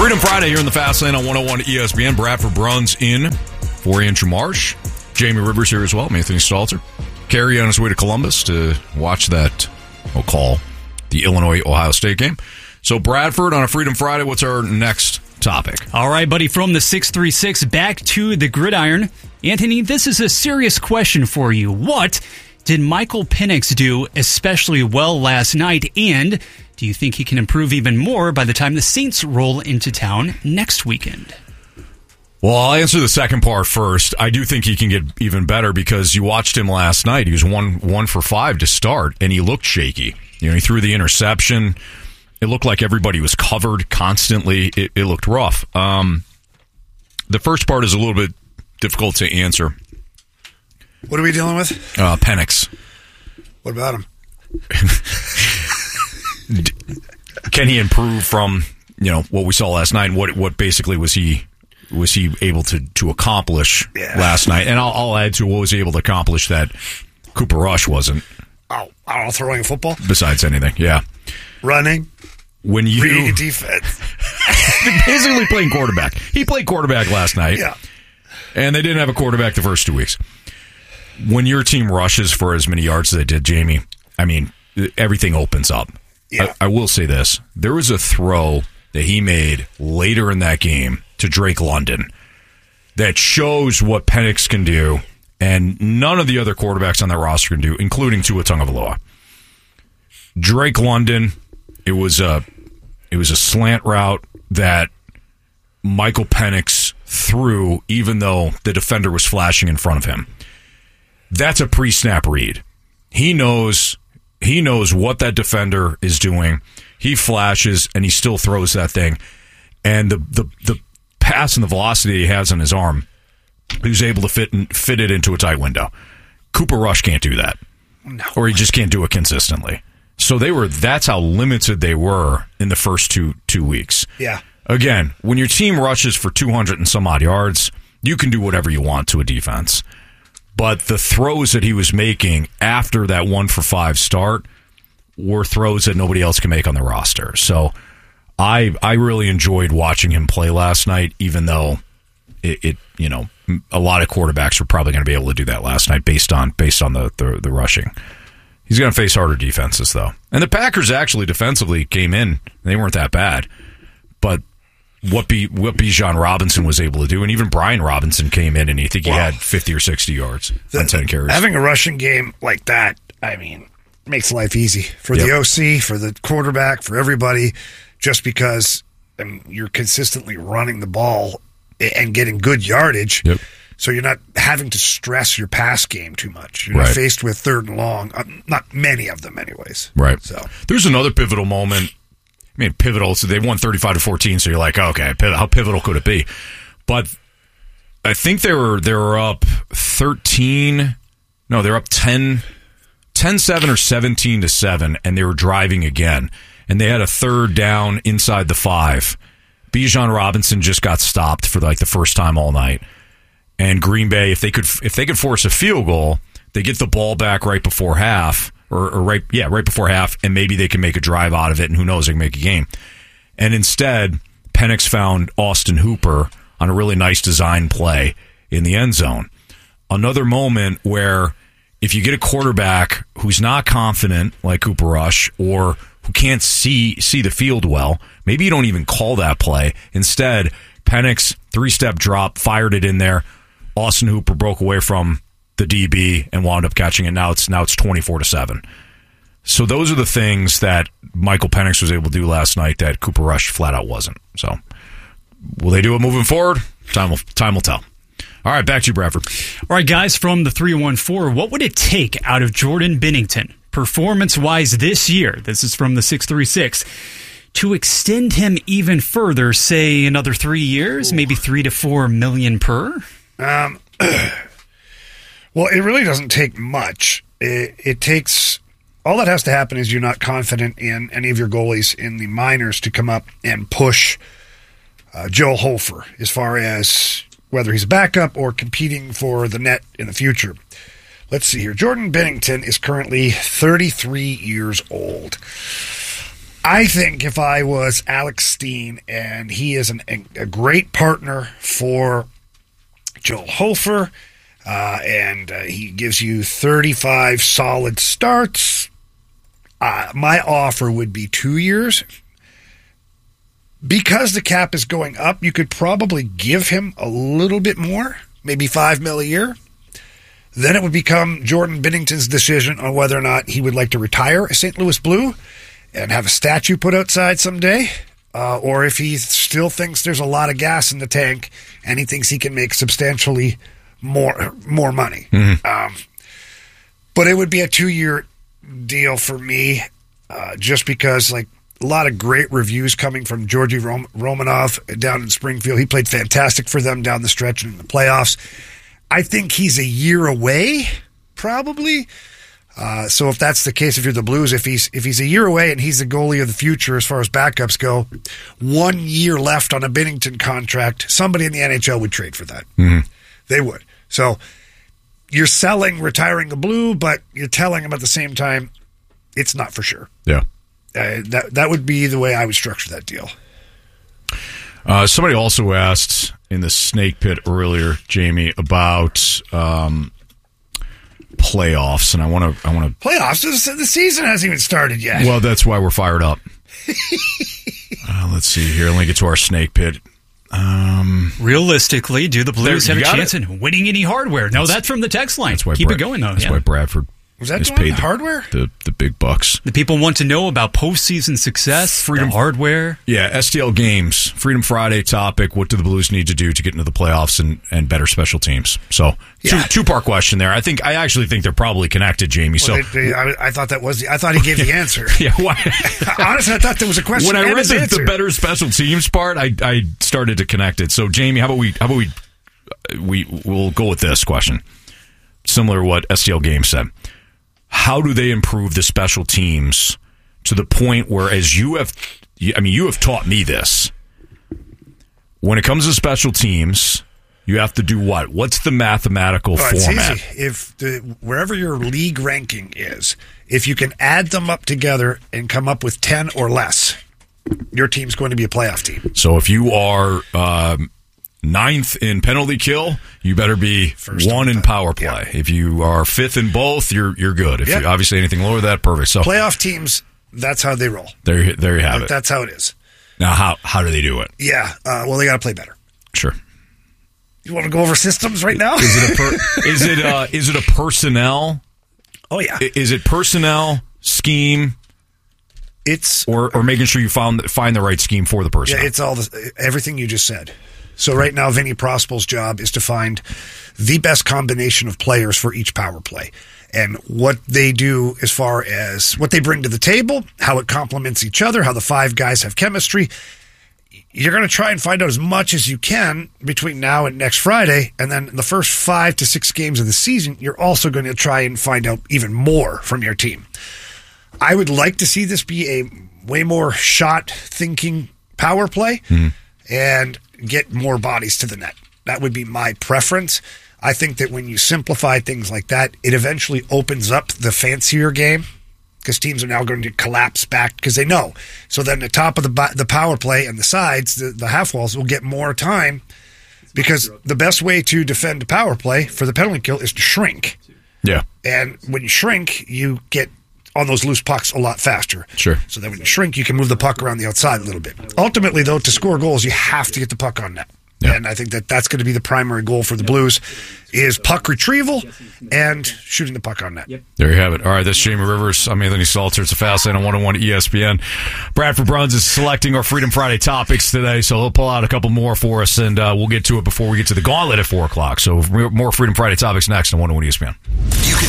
Freedom Friday here in the Fast Lane on 101 ESPN. Bradford Bruns in for Andrew Marsh. Jamie Rivers here as well. Anthony Stalter. Kerry on his way to Columbus to watch that, we'll call the Illinois-Ohio State game. So Bradford on a Freedom Friday, what's our next topic? All right, buddy, from the 636 back to the gridiron. Anthony, this is a serious question for you. What did Michael Penix do especially well last night, and do you think he can improve even more by the time the Saints roll into town next weekend? Well, I'll answer the second part first. I do think he can get even better because you watched him last night. He was one for 5 to start, and he looked shaky. He threw the interception. It looked like everybody was covered constantly. It looked rough. The first part is a little bit difficult to answer. What are we dealing with? Penix. What about him? Can he improve from what we saw last night? And what basically was he able to accomplish last night? And I'll add to what was he able to accomplish that Cooper Rush wasn't. Oh, I don't know, throwing a football? Besides anything, yeah. Running. When you reading defense. Basically playing quarterback. He played quarterback last night. Yeah. And they didn't have a quarterback the first 2 weeks. When your team rushes for as many yards as they did, Jamie, I mean, everything opens up. Yeah. I will say this. There was a throw that he made later in that game to Drake London that shows what Penix can do, and none of the other quarterbacks on that roster can do, including Tua Tagovailoa. Drake London, it was a slant route that Michael Penix threw, even though the defender was flashing in front of him. That's a pre-snap read. He knows what that defender is doing. He flashes, and he still throws that thing. And the pass and the velocity he has on his arm, he was able to fit it into a tight window. Cooper Rush can't do that. No. Or he just can't do it consistently. So that's how limited they were in the first two weeks. Yeah. Again, when your team rushes for 200 and some odd yards, you can do whatever you want to a defense. But the throws that he was making after that 1 for 5 start were throws that nobody else can make on the roster. So I really enjoyed watching him play last night, even though a lot of quarterbacks were probably going to be able to do that last night based on the rushing. He's going to face harder defenses, though. And the Packers actually defensively came in. They weren't that bad. But what Bijan Robinson was able to do, and even Brian Robinson came in, and he had 50 or 60 yards on 10 carries. Having a rushing game like that, I mean, makes life easy for the OC, for the quarterback, for everybody, just because you're consistently running the ball and getting good yardage. Yep. So you're not having to stress your pass game too much. You're not faced with 3rd and long. Not many of them anyways. Right. So there's another pivotal moment. I mean, pivotal. So they won 35-14. So you're like, okay, how pivotal could it be? But I think they were up 13. No, they're up 10-7 or 17-7, and they were driving again. And they had a 3rd down inside the 5. Bijan Robinson just got stopped for the first time all night. And Green Bay, if they could force a field goal, they get the ball back right before half, right before half, and maybe they can make a drive out of it, and who knows, they can make a game. And instead, Penix found Austin Hooper on a really nice design play in the end zone. Another moment where if you get a quarterback who's not confident, like Cooper Rush, or who can't see the field well, maybe you don't even call that play. Instead, Penix, 3-step drop, fired it in there. Austin Hooper broke away from the DB and wound up catching it. Now it's 24-7. So those are the things that Michael Penix was able to do last night that Cooper Rush flat out wasn't. So will they do it moving forward? Time will tell. All right, back to you, Bradford. All right, guys, from the 314, what would it take out of Jordan Binnington, performance-wise this year? This is from the 636. To extend him even further, say another 3 years, maybe $3 to $4 million per? Well, it really doesn't take much. It takes, all that has to happen is you're not confident in any of your goalies in the minors to come up and push Joel Hofer as far as whether he's a backup or competing for the net in the future. Let's see here. Jordan Binnington is currently 33 years old. I think if I was Alex Steen, and he is a great partner for Joel Hofer, and he gives you 35 solid starts, my offer would be 2 years. Because the cap is going up, you could probably give him a little bit more, maybe $5 million a year. Then it would become Jordan Binnington's decision on whether or not he would like to retire a St. Louis Blue and have a statue put outside someday, or if he still thinks there's a lot of gas in the tank and he thinks he can make substantially more money. Mm-hmm. But it would be a 2-year deal for me, just because, like, a lot of great reviews coming from Georgi Romanov down in Springfield. He played fantastic for them down the stretch and in the playoffs. I think he's a year away, probably. So if that's the case, if you're the Blues, if he's a year away and he's the goalie of the future as far as backups go, 1 year left on a Binnington contract, somebody in the NHL would trade for that. Mm-hmm. They would. So you're selling retiring the Blue, but you're telling him at the same time it's not for sure. Yeah. That would be the way I would structure that deal. Somebody also asked in the Snake Pit earlier, Jamie, about playoffs, and I want to playoffs. The season hasn't even started yet. Well, that's why we're fired up. Let's see here. Let me get to our Snake Pit. Realistically, do the Blues have a chance in winning any hardware? No, that's from the text line. Keep it going, though. That's why Bradford was that is paid the hardware? The big bucks. The people want to know about postseason success, the hardware. Yeah, STL Games, Freedom Friday topic. What do the Blues need to do to get into the playoffs and better special teams? So, two-part question there. I actually think they're probably connected, Jamie. Well, so I thought that was I thought he gave the answer. Yeah, why? Honestly, I thought there was a question. When I read the better special teams part, I started to connect it. So, Jamie, how about we'll go with this question, similar to what STL Games said. How do they improve the special teams to the point where, as you have taught me this, when it comes to special teams, you have to do what? What's the mathematical format? It's easy. Wherever your league ranking is, if you can add them up together and come up with 10 or less, your team's going to be a playoff team. So if you are 9th in penalty kill, you better be first 1 in power play. Yeah. If you are 5th in both, you're good. If you obviously anything lower than that, perfect. So playoff teams, that's how they roll. There you have it. That's how it is. Now, how do they do it? Yeah, well, they got to play better. Sure. You want to go over systems right now? Is it a personnel? Oh yeah. Is it personnel, scheme? It's or making sure you find the right scheme for the personnel. Yeah, it's all everything you just said. So right now, Vinny Prospal's job is to find the best combination of players for each power play. And what they do as far as what they bring to the table, how it complements each other, how the 5 guys have chemistry. You're going to try and find out as much as you can between now and next Friday. And then in the first 5 to 6 games of the season, you're also going to try and find out even more from your team. I would like to see this be a way more shot-thinking power play. Mm-hmm. And get more bodies to the net. That would be my preference. I think that when you simplify things like that, it eventually opens up the fancier game because teams are now going to collapse back because they know. So then the top of the power play and the sides, the half walls, will get more time because the best way to defend the power play for the penalty kill is to shrink. Yeah. And when you shrink, you get on those loose pucks a lot faster. Sure. So that when you shrink, you can move the puck around the outside a little bit. Ultimately, though, to score goals, you have to get the puck on net. Yeah. And I think that's going to be the primary goal for the Blues is puck retrieval and shooting the puck on net. There you have it. All right, that's Jamie Rivers. I'm Anthony Salter. It's a Fast Lane on 101 ESPN. Bradford Bruns is selecting our Freedom Friday topics today, so he'll pull out a couple more for us, and we'll get to it before we get to the gauntlet at 4 o'clock. So more Freedom Friday topics next on 101 ESPN. You can